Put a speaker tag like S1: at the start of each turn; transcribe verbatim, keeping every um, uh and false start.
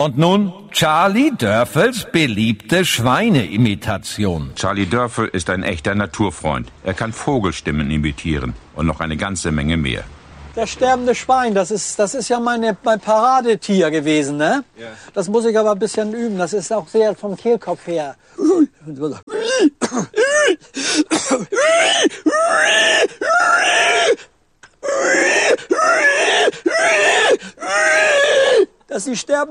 S1: Und nun Charlie Dörfels beliebte Schweineimitation.
S2: Charlie Dörfel ist ein echter Naturfreund. Er kann Vogelstimmen imitieren und noch eine ganze Menge mehr.
S3: Das sterbende Schwein, das ist, das ist ja meine, mein Paradetier gewesen, ne? Ja. Das muss ich aber ein bisschen üben. Das ist auch sehr vom Kehlkopf her. Das ist die sterbende